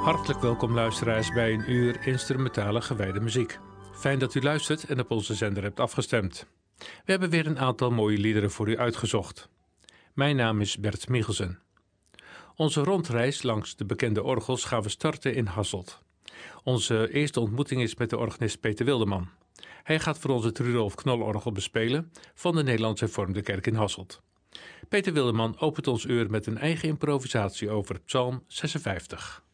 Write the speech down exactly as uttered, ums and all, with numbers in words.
Hartelijk welkom luisteraars bij een uur instrumentale gewijde muziek. Fijn dat u luistert en op onze zender hebt afgestemd. We hebben weer een aantal mooie liederen voor u uitgezocht. Mijn naam is Bert Michelsen. Onze rondreis langs de bekende orgels gaan we starten in Hasselt. Onze eerste ontmoeting is met de organist Peter Wildeman. Hij gaat voor ons het Rudolf Knol-orgel bespelen van de Nederlands Hervormde Kerk in Hasselt. Peter Wildeman opent ons uur met een eigen improvisatie over Psalm zesenvijftig.